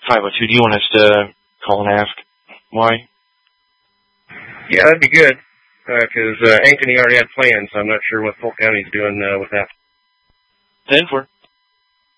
502. Do you want us to call and ask why? Yeah, that'd be good. Because Ankeny already had plans, so I'm not sure what Polk County's doing with that. 10-4.